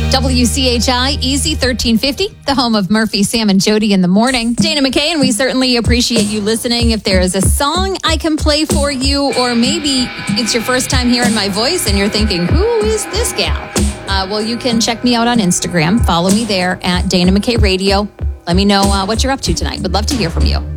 WCHI, Easy 1350, the home of Murphy, Sam, and Jody in the morning. Dana McKay, and we certainly appreciate you listening. If there is a song I can play for you, or maybe it's your first time hearing my voice and you're thinking, who is this gal? Well, you can check me out on Instagram. Follow me there at Dana McKay Radio. Let me know what you're up to tonight. Would love to hear from you.